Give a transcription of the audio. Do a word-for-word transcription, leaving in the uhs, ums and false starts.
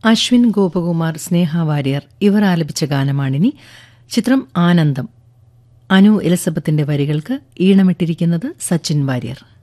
അശ്വിൻ ഗോപകുമാർ, സ്നേഹ വാര്യർ ഇവർ ആലപിച്ച ഗാനമാണിനി. ചിത്രം ആനന്ദം. അനു എലിസബത്തിന്റെ വരികൾക്ക് ഈണമിട്ടിരിക്കുന്നത് സച്ചിൻ വാര്യർ.